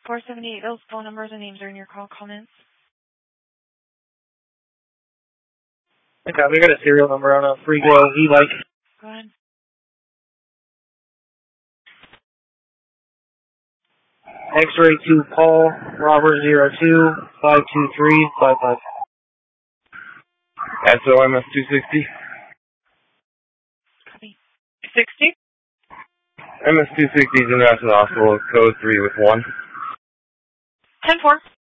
478, those phone numbers and names are in your call comments. Okay, we got a serial number on a free glow e-bike. Go ahead. X-ray 2 Paul, Robert 02, 52355. SOMS 260. Copy. 60? MS 260 is in the hospital, code 3 with 1. 10-4.